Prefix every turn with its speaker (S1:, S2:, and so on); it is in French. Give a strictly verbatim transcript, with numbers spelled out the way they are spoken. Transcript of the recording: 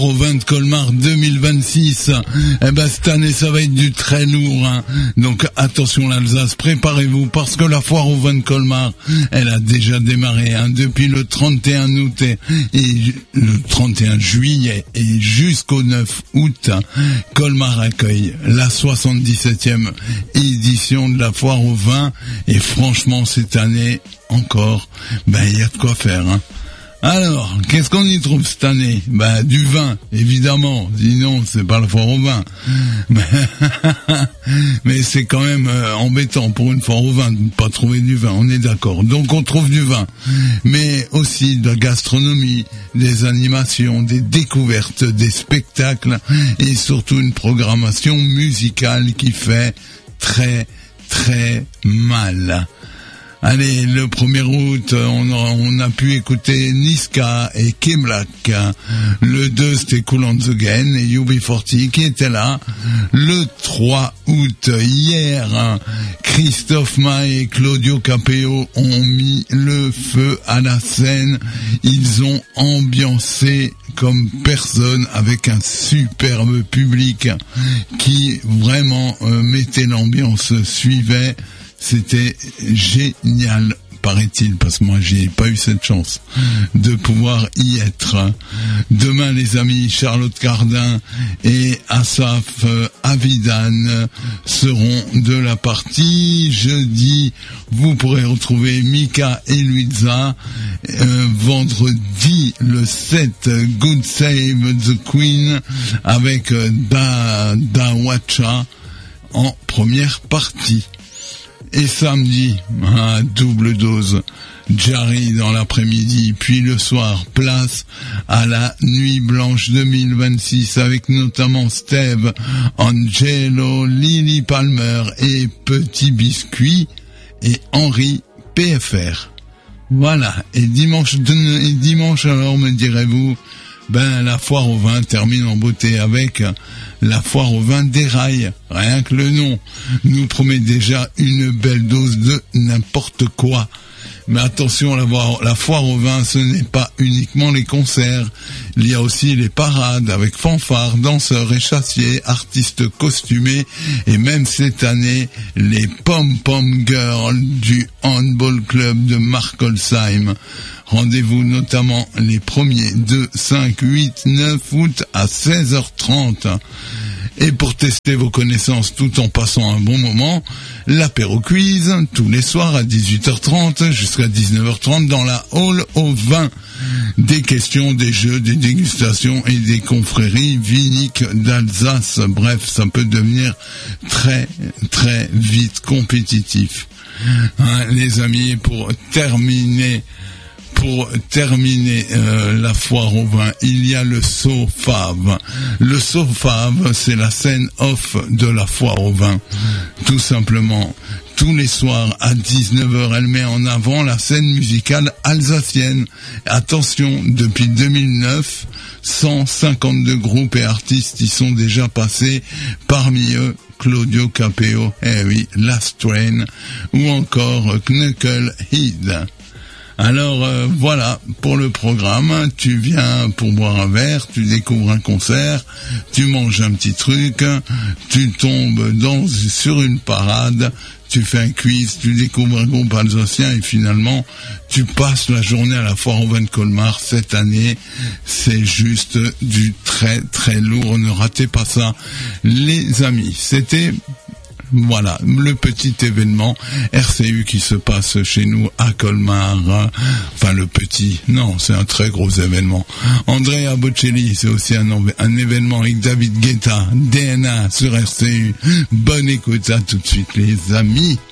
S1: Au vin de Colmar deux mille vingt-six, eh ben cette année ça va être du très lourd, hein. Donc attention l'Alsace, préparez-vous parce que la foire au vin de Colmar, elle a déjà démarré, hein, depuis le trente et un août et, et le trente et un juillet et jusqu'au neuf août, Colmar accueille la soixante-dix-septième édition de la foire au vin et franchement cette année encore, ben il y a de quoi faire, hein. Alors, qu'est-ce qu'on y trouve cette année? Bah, du vin, évidemment. Sinon, c'est pas la foire au vin. Mais, mais c'est quand même euh, embêtant pour une foire au vin de ne pas trouver du vin. On est d'accord. Donc, on trouve du vin. Mais aussi de la gastronomie, des animations, des découvertes, des spectacles et surtout une programmation musicale qui fait très, très mal. Allez, le premier août, on a, on a pu écouter Niska et Kimlak. Le deux, c'était Cool on the Game et U B quarante qui étaient là. Le trois août, hier, Christophe Maé et Claudio Capeo ont mis le feu à la scène. Ils ont ambiancé comme personne avec un superbe public qui vraiment euh, mettait l'ambiance, suivait. C'était génial, paraît-il, parce que moi j'ai pas eu cette chance de pouvoir y être. Demain les amis, Charlotte Cardin et Asaf Avidan seront de la partie. Jeudi, vous pourrez retrouver Mika et Luisa. Euh, vendredi le sept, Good Save the Queen avec Da Dawacha en première partie. Et samedi, un double dose, Jarry dans l'après-midi, puis le soir, place à la Nuit Blanche deux mille vingt-six avec notamment Steve, Angelo, Lily Palmer et Petit Biscuit et Henri P F R. Voilà, et dimanche, et dimanche alors me direz-vous, ben la foire au vin termine en beauté avec la foire au vin des rails. Rien que le nom nous promet déjà une belle dose de n'importe quoi. Mais attention, la, la foire au vin, ce n'est pas uniquement les concerts. Il y a aussi les parades avec fanfares, danseurs et chassiers, artistes costumés et même cette année, les pom-pom girls du handball club de Markolsheim. Rendez-vous notamment les premiers deux, cinq, huit, neuf août à seize heures trente. Et pour tester vos connaissances tout en passant un bon moment, l'apéro quiz, tous les soirs à dix-huit heures trente jusqu'à dix-neuf heures trente dans la hall au vin. Des questions, des jeux, des dégustations et des confréries viniques d'Alsace. Bref, ça peut devenir très, très vite compétitif. Hein, les amis, pour terminer... Pour terminer euh, la foire au vin, il y a le SoFav. Le SoFav, c'est la scène off de la foire au vin. Tout simplement, tous les soirs à dix-neuf heures, elle met en avant la scène musicale alsacienne. Attention, depuis deux mille neuf, cent cinquante-deux groupes et artistes y sont déjà passés. Parmi eux, Claudio Capeo, eh oui, Last Train, ou encore Knucklehead. Alors euh, voilà pour le programme, tu viens pour boire un verre, tu découvres un concert, tu manges un petit truc, tu tombes dans, sur une parade, tu fais un quiz, tu découvres un groupe alsacien et finalement tu passes la journée à la foire au vin de Colmar. Cette année, c'est juste du très très lourd, ne ratez pas ça les amis. C'était... Voilà, le petit événement R C U qui se passe chez nous à Colmar. Enfin, le petit, non, c'est un très gros événement. Andrea Bocelli, c'est aussi un, un événement avec David Guetta, D N A sur R C U. Bonne écoute, à tout de suite les amis.